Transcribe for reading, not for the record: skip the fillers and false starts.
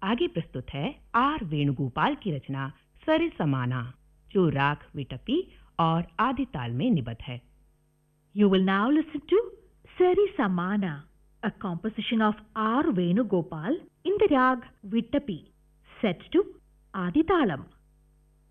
आगे प्रस्तुत है आर वेणुगोपाल की रचना सरिसमाना, जो राग विटपी और आदि ताल में निबद्ध है। You will now listen to Sarisamana, a composition of R. Venugopal in the rag Vittapi, set to Adi Talam.